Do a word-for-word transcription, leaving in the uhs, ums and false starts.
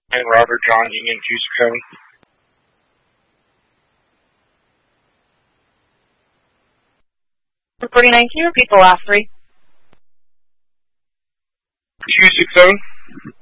And Robert John Union two six seven. Reporting nine, can you repeat the last three? two six seven.